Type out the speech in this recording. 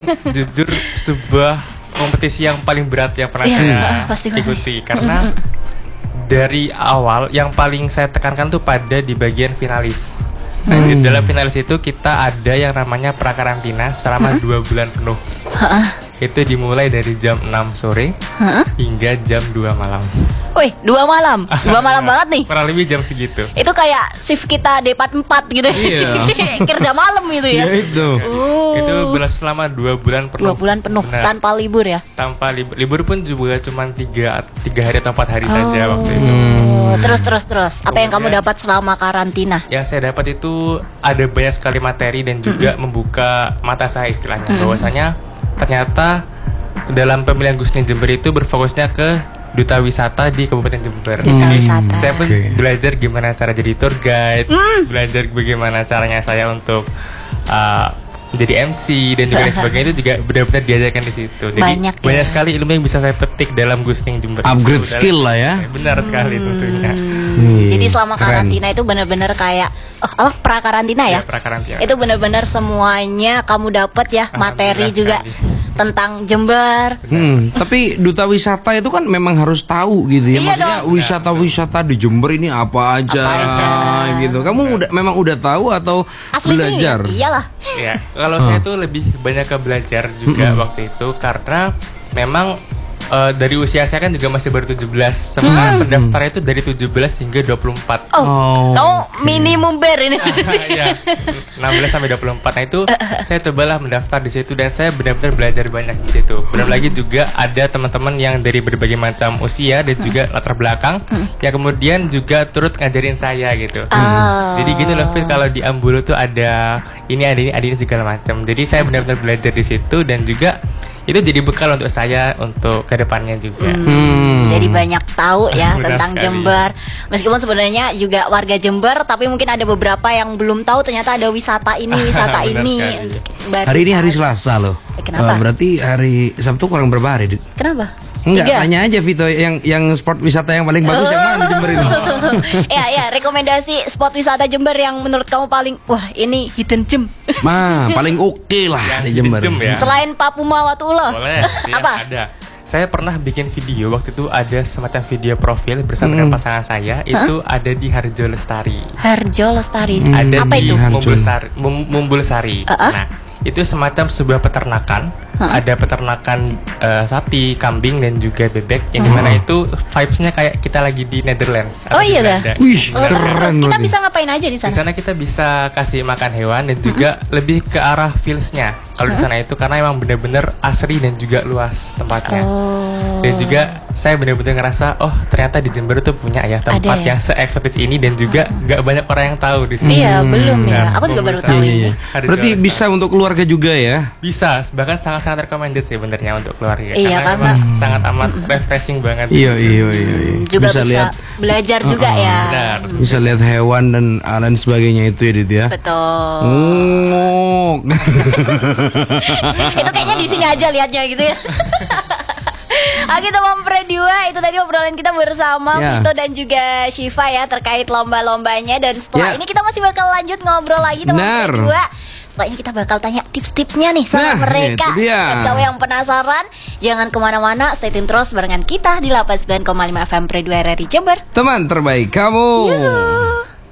jujur sebuah kompetisi yang paling berat yang pernah saya ikuti karena dari awal yang paling saya tekankan tuh pada di bagian finalis. Nah, di dalam finalis itu kita ada yang namanya prakarantina selama 2 bulan penuh. Itu dimulai dari jam 6 sore hingga jam 2 malam. Wih, 2 malam? 2 malam banget nih. Kurang lebih jam segitu. Itu kayak shift kita D44 gitu. Iya. Kerja malam gitu ya. Iya itu. Itu berlangsung selama 2 bulan penuh. 2 bulan penuh. Benar. Tanpa libur ya? Tanpa libur. Libur pun juga cuma 3 hari atau 4 hari saja waktu itu. Terus. Apa yang kamu dapat selama karantina? Yang saya dapat itu ada banyak sekali materi dan juga membuka mata saya istilahnya. Bahwasanya ternyata dalam pemilihan Gusnin Jember itu berfokusnya ke duta wisata di Kabupaten Jember. Duta wisata. Saya pun belajar gimana cara jadi tour guide, belajar bagaimana caranya saya untuk menjadi MC dan juga sebagainya, itu juga benar-benar diajarkan di situ. Jadi banyak sekali ilmu yang bisa saya petik dalam Gusnin Jember. Upgrade skill lah ya. Benar sekali tentunya. Jadi selama karantina itu benar-benar kayak pra-karantina ya? Pra-karantina. Itu benar-benar semuanya kamu dapat ya, materi juga tentang Jember. Tapi duta wisata itu kan memang harus tahu gitu ya. Maksudnya wisata-wisata di Jember ini apa aja gitu. Kamu memang udah tahu atau asli belajar? Sih, iyalah. Ya, kalau saya tuh lebih banyak ke belajar juga waktu itu karena memang dari usia saya kan juga masih baru 17. Sementara pendaftar itu dari 17 hingga 24. Kamu minimum ber ini. Iya. 16 sampai 24. Nah itu saya cobalah mendaftar di situ dan saya benar-benar belajar banyak di situ. Belum lagi juga ada teman-teman yang dari berbagai macam usia dan juga latar belakang yang kemudian juga turut ngajarin saya gitu. Jadi gini loh, Fir, kalau di Ambulu tuh ada ini segala macam. Jadi saya benar-benar belajar di situ dan juga itu jadi bekal untuk saya untuk kedepannya juga. Jadi banyak tahu ya tentang sekali. Jember. Meskipun sebenarnya juga warga Jember, tapi mungkin ada beberapa yang belum tahu ternyata ada wisata ini, wisata ini. Hari ini hari Selasa loh. Kenapa? Berarti hari Sabtu kurang berapa hari? Kenapa? Enggak, tanya aja Vito yang spot wisata yang paling bagus yang mana di Jember ini? Ya, rekomendasi spot wisata Jember yang menurut kamu paling ini hidden gem. Paling oke lah di Jember. Ya. Selain Papuma Watullah. Boleh. Apa? Ada. Saya pernah bikin video waktu itu, ada semacam video profil bersama dengan pasangan saya. Itu ada di Harjo Lestari. Harjo Lestari. Ada apa di itu? Mumbul Sari. Nah, itu semacam sebuah peternakan. Ada peternakan sapi, kambing dan juga bebek yang dimana itu vibes-nya kayak kita lagi di Netherlands. Iya dah. Wih, terus kita bisa ngapain aja di sana? Di sana kita bisa kasih makan hewan dan juga lebih ke arah feels-nya. Kalau di sana itu karena emang benar-benar asri dan juga luas tempatnya. Dan juga saya benar-benar ngerasa ternyata di Jember tuh punya ya tempat yang se-eksotis ini dan juga gak banyak orang yang tahu di sini. Iya, belum ya. Aku juga baru tahu ini. Berarti bisa untuk keluarga juga ya? Bisa, bahkan sangat recommended sih benernya untuk keluarga. Iya, karena sangat amat refreshing banget. Iya. Juga bisa lihat, belajar juga ya. Benar. Bisa lihat hewan dan lain sebagainya itu ya, Dit ya. Betul. Itu kayaknya di sini aja lihatnya gitu ya. Oke teman Pre2, itu tadi obrolan kita bersama Vito dan juga Syifa ya terkait lomba-lombanya. Dan setelah ini kita masih bakal lanjut ngobrol lagi teman Pre2. Setelah ini kita bakal tanya tips-tipsnya nih sama mereka. Dan kalau yang penasaran, jangan kemana-mana, stay tune terus barengan kita di 89,5 FM Pre2 RRI Jember. Teman terbaik kamu. Yuh.